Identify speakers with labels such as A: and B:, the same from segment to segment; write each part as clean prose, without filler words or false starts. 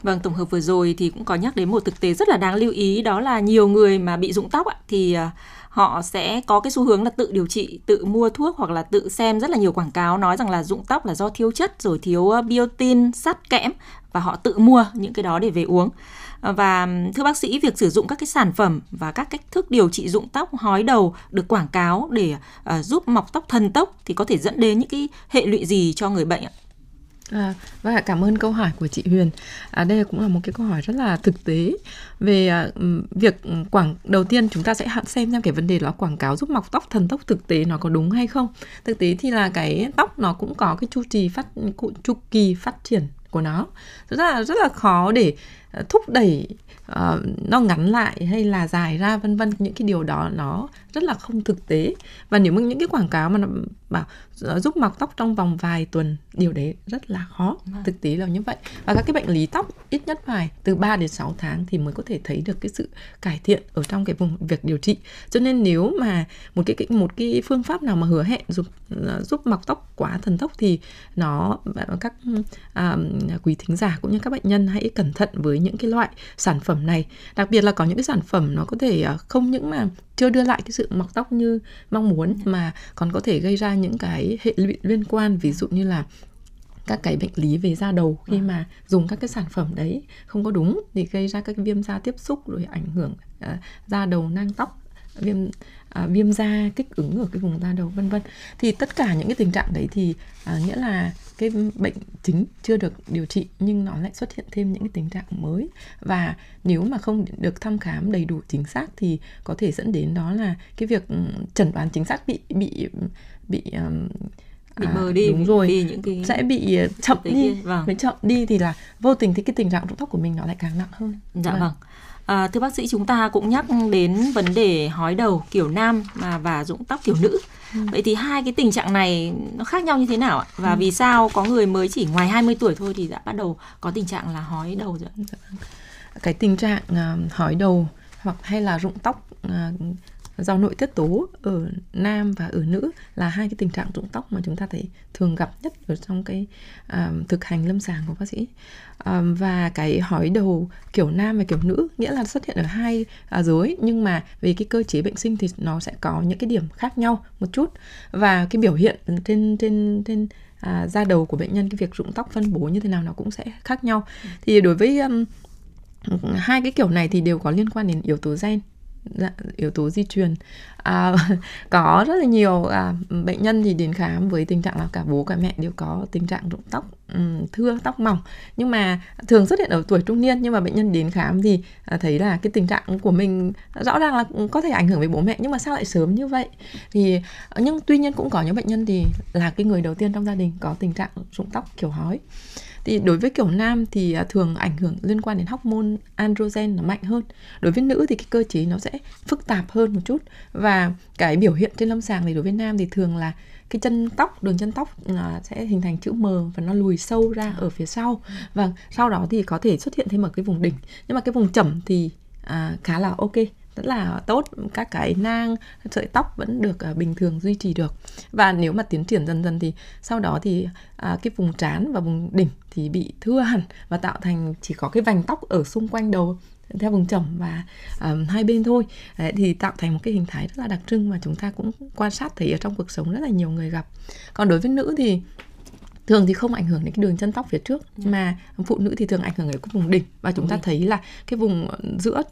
A: Vâng, tổng hợp vừa rồi thì cũng có nhắc đến một thực tế rất là đáng lưu ý, đó là nhiều người mà bị rụng tóc thì họ sẽ có cái xu hướng là tự điều trị, tự mua thuốc hoặc là tự xem rất là nhiều quảng cáo nói rằng là rụng tóc là do thiếu chất, rồi thiếu biotin, sắt, kẽm, và họ tự mua những cái đó để về uống. Và thưa bác sĩ, việc sử dụng các cái sản phẩm và các cách thức điều trị rụng tóc, hói đầu được quảng cáo để giúp mọc tóc thần tốc thì có thể dẫn đến những cái hệ lụy gì cho người bệnh ạ?
B: Và cảm ơn câu hỏi của chị Huyền. Đây cũng là một cái câu hỏi rất là thực tế về việc đầu tiên chúng ta sẽ xem cái vấn đề đó, quảng cáo giúp mọc tóc thần tốc thực tế nó có đúng hay không. Thực tế thì là cái tóc nó cũng có cái chu kỳ phát triển của nó, rất là khó để thúc đẩy nó ngắn lại hay là dài ra vân vân. Những cái điều đó nó rất là không thực tế, và nếu mà những cái quảng cáo mà nó bảo giúp mọc tóc trong vòng vài tuần, điều đấy rất là khó. Thực tế là như vậy. Và các cái bệnh lý tóc ít nhất phải từ 3 đến 6 tháng thì mới có thể thấy được cái sự cải thiện ở trong cái vùng việc điều trị. Cho nên nếu mà một cái phương pháp nào mà hứa hẹn giúp mọc tóc quá thần tốc thì các quý thính giả cũng như các bệnh nhân hãy cẩn thận với những cái loại sản phẩm này. Đặc biệt là có những cái sản phẩm nó có thể không những mà chưa đưa lại cái sự mọc tóc như mong muốn, mà còn có thể gây ra những cái hệ lụy liên quan, ví dụ như là các cái bệnh lý về da đầu khi mà dùng các cái sản phẩm đấy không có đúng thì gây ra các cái viêm da tiếp xúc, rồi ảnh hưởng da đầu, nang tóc, viêm da, kích ứng ở cái vùng da đầu vân vân. Thì tất cả những cái tình trạng đấy thì nghĩa là cái bệnh chính chưa được điều trị nhưng nó lại xuất hiện thêm những cái tình trạng mới, và nếu mà không được thăm khám đầy đủ chính xác thì có thể dẫn đến đó là cái việc chẩn đoán chính xác bị
A: mờ đi.
B: Đúng rồi,
A: vì những cái
B: sẽ bị chậm đi.
A: Vâng.
B: Chậm đi thì là vô tình thì cái tình trạng rụng tóc của mình nó lại càng nặng hơn.
A: Dạ vâng. Thưa bác sĩ, chúng ta cũng nhắc đến vấn đề hói đầu kiểu nam và rụng tóc kiểu nữ. Vậy thì hai cái tình trạng này nó khác nhau như thế nào ạ? Và vì sao có người mới chỉ ngoài 20 tuổi thôi thì đã bắt đầu có tình trạng là hói đầu rồi?
B: Cái tình trạng hói đầu hoặc hay là rụng tóc do nội tiết tố ở nam và ở nữ là hai cái tình trạng rụng tóc mà chúng ta thấy thường gặp nhất ở trong cái thực hành lâm sàng của bác sĩ. Và cái hói đầu kiểu nam và kiểu nữ nghĩa là xuất hiện ở hai giới, nhưng mà về cái cơ chế bệnh sinh thì nó sẽ có những cái điểm khác nhau một chút, và cái biểu hiện trên da đầu của bệnh nhân, cái việc rụng tóc phân bố như thế nào nó cũng sẽ khác nhau. Thì đối với hai cái kiểu này thì đều có liên quan đến yếu tố gen, yếu tố di truyền. Có rất là nhiều bệnh nhân thì đến khám với tình trạng là cả bố cả mẹ đều có tình trạng rụng tóc, thưa tóc mỏng, nhưng mà thường xuất hiện ở tuổi trung niên. Nhưng mà bệnh nhân đến khám thì thấy là cái tình trạng của mình rõ ràng là có thể ảnh hưởng với bố mẹ, nhưng mà sao lại sớm như vậy? Nhưng tuy nhiên cũng có những bệnh nhân thì là cái người đầu tiên trong gia đình có tình trạng rụng tóc kiểu hói. Thì đối với kiểu nam thì thường ảnh hưởng liên quan đến hormone androgen nó mạnh hơn. Đối với nữ thì cái cơ chế nó sẽ phức tạp hơn một chút. Và cái biểu hiện trên lâm sàng thì đối với nam thì thường là cái đường chân tóc sẽ hình thành chữ M và nó lùi sâu ra ở phía sau. Và sau đó thì có thể xuất hiện thêm ở cái vùng đỉnh. Nhưng mà cái vùng chẩm thì khá là ok, rất là tốt, các cái nang, sợi tóc vẫn được bình thường duy trì được. Và nếu mà tiến triển dần dần thì sau đó thì cái vùng trán và vùng đỉnh thì bị thưa hẳn và tạo thành chỉ có cái vành tóc ở xung quanh đầu theo vùng chẩm và hai bên thôi. Đấy, thì tạo thành một cái hình thái rất là đặc trưng mà chúng ta cũng quan sát thấy ở trong cuộc sống rất là nhiều người gặp. Còn đối với nữ thì thường thì không ảnh hưởng đến cái đường chân tóc phía trước, mà phụ nữ thì thường ảnh hưởng ở cái vùng đỉnh. Và chúng ta thấy là cái vùng giữa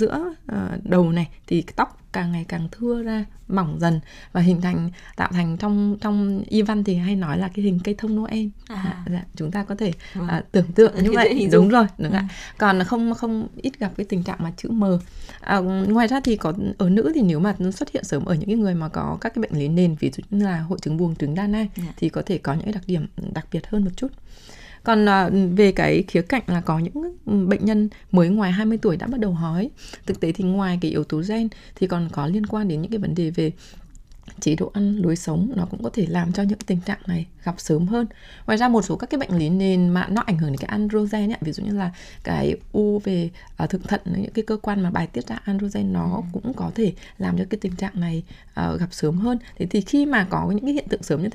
B: đầu này thì cái tóc càng ngày càng thưa ra, mỏng dần và tạo thành trong y văn thì hay nói là cái hình cây thông Noel. Chúng ta có thể tưởng tượng như vậy. Đúng rồi. Còn không ít gặp cái tình trạng mà chữ M. Ngoài ra thì có ở nữ thì nếu mà nó xuất hiện sớm ở những cái người mà có các cái bệnh lý nền, ví dụ như là hội chứng buồng trứng đa nang, thì có thể có những cái đặc điểm đặc biệt hơn một chút. Còn về cái khía cạnh là có những bệnh nhân mới ngoài 20 tuổi đã bắt đầu hói. Thực tế thì ngoài cái yếu tố gen thì còn có liên quan đến những cái vấn đề về chế độ ăn, lối sống, nó cũng có thể làm cho những tình trạng này gặp sớm hơn. Ngoài ra một số các cái bệnh lý nền mà nó ảnh hưởng đến cái androgen ấy, ví dụ như là cái u về thượng thận, những cái cơ quan mà bài tiết ra androgen, nó cũng có thể làm cho cái tình trạng này gặp sớm hơn. Thế thì khi mà có những cái hiện tượng sớm như thế